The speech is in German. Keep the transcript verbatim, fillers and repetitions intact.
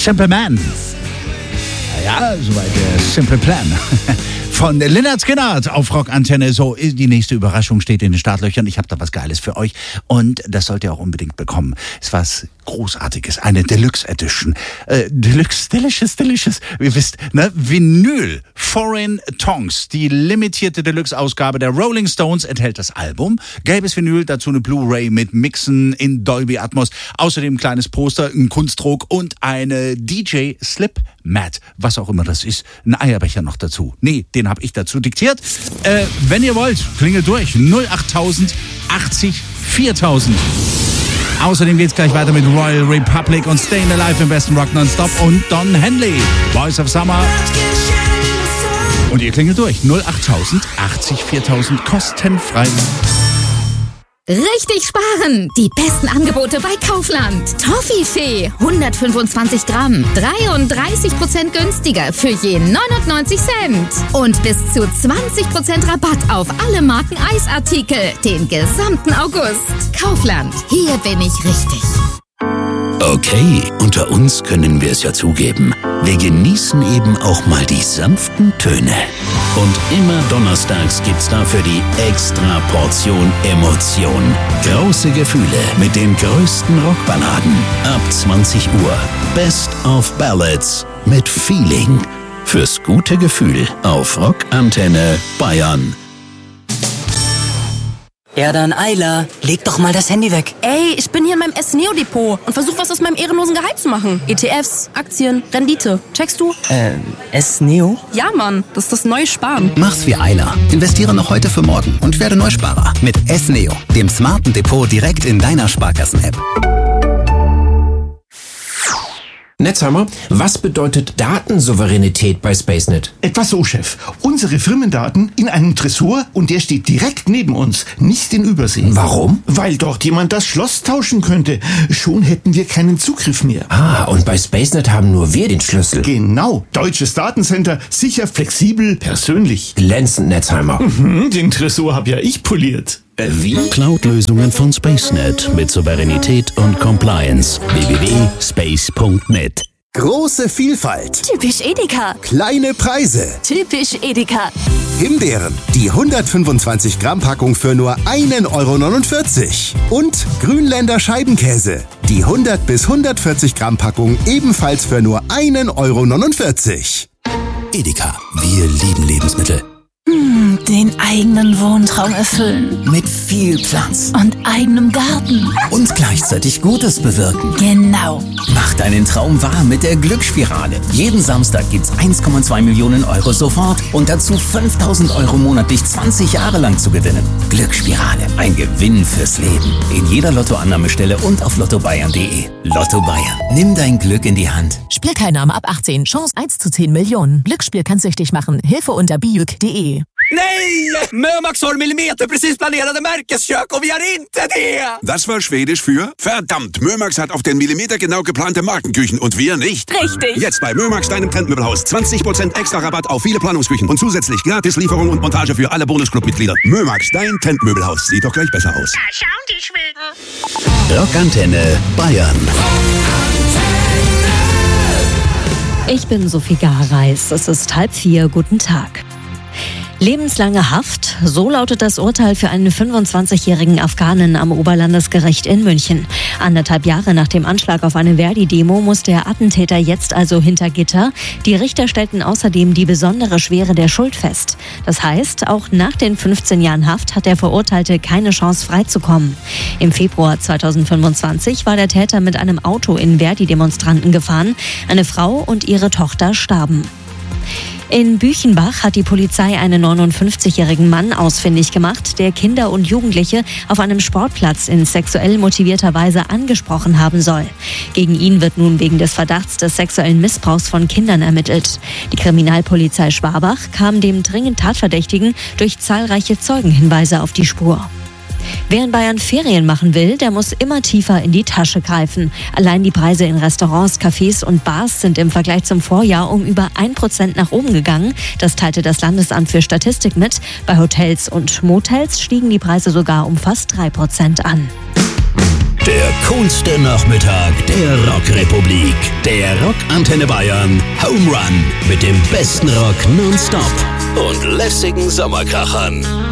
Simple Man. Ja, soweit der Simple Plan. Von Lynyrd Skynyrd auf Rockantenne. So, die nächste Überraschung steht in den Startlöchern. Ich habe da was Geiles für euch und das sollt ihr auch unbedingt bekommen. Es war was Großartiges, eine Deluxe Edition. Äh, Deluxe, Delicious, Delicious. Ihr wisst, ne? Vinyl, Foreign Tongues. Die limitierte Deluxe-Ausgabe der Rolling Stones enthält das Album. Gelbes Vinyl, dazu eine Blu-ray mit Mixen in Dolby Atmos. Außerdem ein kleines Poster, ein Kunstdruck und eine D J Slip Mat. Was auch immer das ist. Ein Eierbecher noch dazu. Nee, den habe ich dazu diktiert. Äh, wenn ihr wollt, klingelt durch. null achttausend achtzig viertausend. Außerdem geht's gleich weiter mit Royal Republic und Stayin' Alive im besten Rock Nonstop und Don Henley, Voice of Summer. Und ihr klingelt durch. null achttausend achtzig viertausend kostenfrei. Richtig sparen! Die besten Angebote bei Kaufland. Toffifee, hundertfünfundzwanzig Gramm, dreiunddreißig Prozent günstiger für je neunundneunzig Cent. Und bis zu zwanzig Prozent Rabatt auf alle Marken Eisartikel, den gesamten August. Kaufland, hier bin ich richtig. Okay, unter uns können wir es ja zugeben. Wir genießen eben auch mal die sanften Töne. Und immer donnerstags gibt's dafür die extra Portion Emotion. Große Gefühle mit den größten Rockballaden. Ab zwanzig Uhr. Best of Ballads mit Feeling. Fürs gute Gefühl auf Rockantenne Bayern. Ja dann, Ayla, leg doch mal das Handy weg. Ey, ich bin hier in meinem S-Neo-Depot und versuch was aus meinem ehrenlosen Gehalt zu machen. E T Fs, Aktien, Rendite. Checkst du? Äh, S-Neo? Ja, Mann, das ist das neue Sparen. Mach's wie Ayla. Investiere noch heute für morgen und werde Neusparer. Mit S-Neo, dem smarten Depot direkt in deiner Sparkassen-App. Netzhammer, was bedeutet Datensouveränität bei SpaceNet? Etwa so, Chef. Unsere Firmendaten in einem Tresor und der steht direkt neben uns, nicht in Übersee. Warum? Weil dort jemand das Schloss tauschen könnte. Schon hätten wir keinen Zugriff mehr. Ah, und bei SpaceNet haben nur wir den Schlüssel. Genau. Deutsches Datencenter, sicher, flexibel, persönlich. Glänzend, Netzhammer. Mhm, den Tresor hab ja ich poliert. Wie? Cloud-Lösungen von SpaceNet mit Souveränität und Compliance. w w w punkt space punkt net. Große Vielfalt. Typisch Edeka. Kleine Preise. Typisch Edeka. Himbeeren. Die hundertfünfundzwanzig Gramm Packung für nur ein Euro neunundvierzig. Und Grünländer Scheibenkäse. Die hundert bis hundertvierzig Gramm Packung ebenfalls für nur ein Euro neunundvierzig. Edeka, wir lieben Lebensmittel. Hm, den eigenen Wohntraum erfüllen. Mit viel Platz. Und eigenem Garten. Und gleichzeitig Gutes bewirken. Genau. Mach deinen Traum wahr mit der Glücksspirale. Jeden Samstag gibt's eins Komma zwei Millionen Euro sofort und dazu fünftausend Euro monatlich zwanzig Jahre lang zu gewinnen. Glücksspirale, ein Gewinn fürs Leben. In jeder Lottoannahmestelle und auf lotto bayern punkt de. Lotto Bayern, nimm dein Glück in die Hand. Spielteilnahme ab achtzehn, Chance eins zu zehn Millionen. Glücksspiel kann süchtig machen. Hilfe unter bijuk punkt de. Nej! Mömax har millimeter precis planerade Märkeskök och vi har inte det! Das war Schwedisch für verdammt. Mömax hat auf den Millimeter genau geplante Markenküchen und wir nicht. Richtig. Jetzt bei Mömax, deinem Trendmöbelhaus. zwanzig Prozent extra Rabatt auf viele Planungsküchen und zusätzlich gratis Lieferung und Montage für alle Bonusclub-Mitglieder. Mömax, dein Trendmöbelhaus. Sieht doch gleich besser aus. Da schauen die Schweden. Rockantenne Bayern. Ich bin Sophie Gareis. Es ist halb vier. Guten Tag. Lebenslange Haft, so lautet das Urteil für einen fünfundzwanzigjährigen Afghanen am Oberlandesgericht in München. Anderthalb Jahre nach dem Anschlag auf eine Verdi-Demo muss der Attentäter jetzt also hinter Gitter. Die Richter stellten außerdem die besondere Schwere der Schuld fest. Das heißt, auch nach den fünfzehn Jahren Haft hat der Verurteilte keine Chance freizukommen. Im Februar zweitausendfünfundzwanzig war der Täter mit einem Auto in Verdi-Demonstranten gefahren. Eine Frau und ihre Tochter starben. In Büchenbach hat die Polizei einen neunundfünfzigjährigen Mann ausfindig gemacht, der Kinder und Jugendliche auf einem Sportplatz in sexuell motivierter Weise angesprochen haben soll. Gegen ihn wird nun wegen des Verdachts des sexuellen Missbrauchs von Kindern ermittelt. Die Kriminalpolizei Schwabach kam dem dringend Tatverdächtigen durch zahlreiche Zeugenhinweise auf die Spur. Wer in Bayern Ferien machen will, der muss immer tiefer in die Tasche greifen. Allein die Preise in Restaurants, Cafés und Bars sind im Vergleich zum Vorjahr um über ein Prozent nach oben gegangen. Das teilte das Landesamt für Statistik mit. Bei Hotels und Motels stiegen die Preise sogar um fast drei Prozent an. Der coolste Nachmittag der Rockrepublik. Der Rock Antenne Bayern Home Run mit dem besten Rock nonstop und lässigen Sommerkrachern.